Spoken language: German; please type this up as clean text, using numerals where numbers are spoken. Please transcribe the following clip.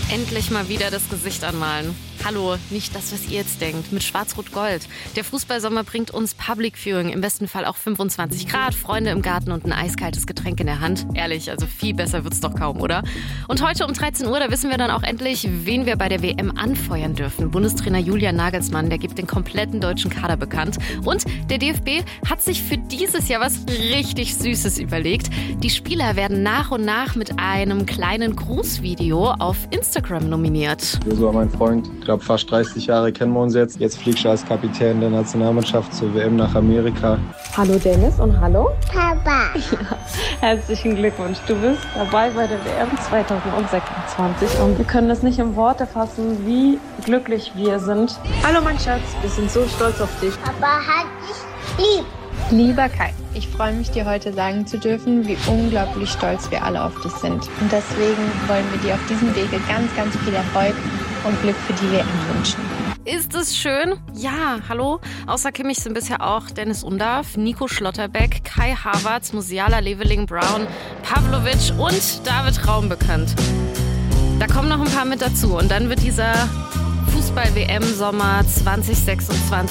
Endlich mal wieder das Gesicht anmalen. Hallo, nicht das, was ihr jetzt denkt, mit Schwarz-Rot-Gold. Der Fußballsommer bringt uns Public Viewing, im besten Fall auch 25 Grad, Freunde im Garten und ein eiskaltes Getränk in der Hand. Ehrlich, also viel besser wird's doch kaum, oder? Und heute um 13 Uhr, da wissen wir dann auch endlich, wen wir bei der WM anfeuern dürfen. Bundestrainer Julian Nagelsmann, der gibt den kompletten deutschen Kader bekannt. Und der DFB hat sich für dieses Jahr was richtig Süßes überlegt. Die Spieler werden nach und nach mit einem kleinen Grußvideo auf Instagram nominiert. Joshua, mein Freund, ich glaube fast 30 Jahre kennen wir uns jetzt. Jetzt fliegst du als Kapitän der Nationalmannschaft zur WM nach Amerika. Hallo Dennis und hallo Papa. Ja, herzlichen Glückwunsch. Du bist dabei bei der WM 2026 und wir können es nicht in Worte fassen, wie glücklich wir sind. Hallo mein Schatz, wir sind so stolz auf dich. Papa hat dich lieb. Lieber Kai, ich freue mich, dir heute sagen zu dürfen, wie unglaublich stolz wir alle auf dich sind. Und deswegen wollen wir dir auf diesem Wege ganz, ganz viel Erfolg und Glück für die WM wünschen. Ist es schön? Ja, hallo. Außer Kimmich sind bisher auch Dennis Undav, Nico Schlotterbeck, Kai Havertz, Musiala, Leveling, Brown, Pavlovic und David Raum bekannt. Da kommen noch ein paar mit dazu und dann wird dieser Fußball-WM-Sommer 2026